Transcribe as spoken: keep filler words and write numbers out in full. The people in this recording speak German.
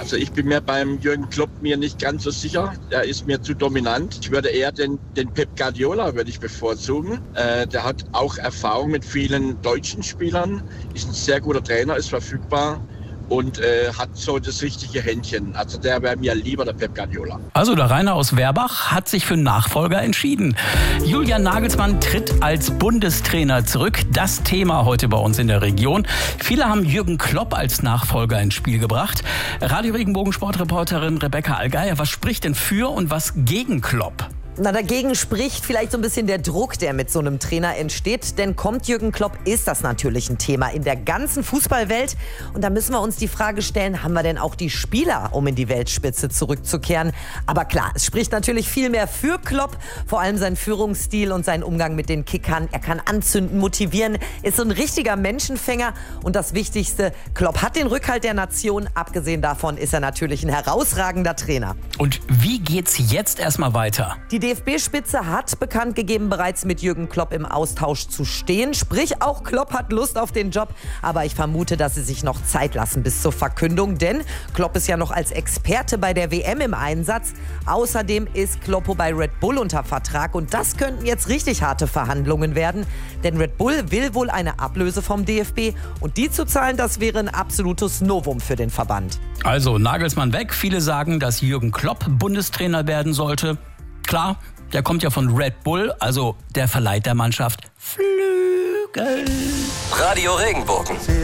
Also ich bin mir beim Jürgen Klopp mir nicht ganz so sicher. Er ist mir zu dominant. Ich würde eher den, den Pep Guardiola würde ich bevorzugen. Äh, der hat auch Erfahrung mit vielen deutschen Spielern, ist ein sehr guter Trainer, ist verfügbar. Und äh, hat so das richtige Händchen. Also der wäre mir lieber der Pep Guardiola. Also der Rainer aus Werbach hat sich für einen Nachfolger entschieden. Julian Nagelsmann tritt als Bundestrainer zurück. Das Thema heute bei uns in der Region. Viele haben Jürgen Klopp als Nachfolger ins Spiel gebracht. Radio Regenbogen Sportreporterin Rebecca Allgeier, was spricht denn für und was gegen Klopp? Na, dagegen spricht vielleicht so ein bisschen der Druck, der mit so einem Trainer entsteht. Denn kommt Jürgen Klopp, ist das natürlich ein Thema in der ganzen Fußballwelt. Und da müssen wir uns die Frage stellen, haben wir denn auch die Spieler, um in die Weltspitze zurückzukehren? Aber klar, es spricht natürlich viel mehr für Klopp. Vor allem sein Führungsstil und sein Umgang mit den Kickern. Er kann anzünden, motivieren, ist so ein richtiger Menschenfänger. Und das Wichtigste, Klopp hat den Rückhalt der Nation. Abgesehen davon ist er natürlich ein herausragender Trainer. Und wie geht's jetzt erstmal weiter? Die Die D F B-Spitze hat bekannt gegeben, bereits mit Jürgen Klopp im Austausch zu stehen. Sprich, auch Klopp hat Lust auf den Job. Aber ich vermute, dass sie sich noch Zeit lassen bis zur Verkündung. Denn Klopp ist ja noch als Experte bei der W M im Einsatz. Außerdem ist Kloppo bei Red Bull unter Vertrag. Und das könnten jetzt richtig harte Verhandlungen werden. Denn Red Bull will wohl eine Ablöse vom D F B. Und die zu zahlen, das wäre ein absolutes Novum für den Verband. Also Nagelsmann weg. Viele sagen, dass Jürgen Klopp Bundestrainer werden sollte. Klar, der kommt ja von Red Bull, also der verleiht der Mannschaft Flügel. Radio Regenbogen.